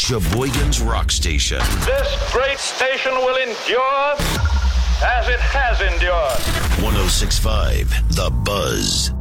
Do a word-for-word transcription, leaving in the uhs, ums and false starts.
Sheboygan's Rock Station. This great station will endure as it has endured. one oh six point five The Buzz.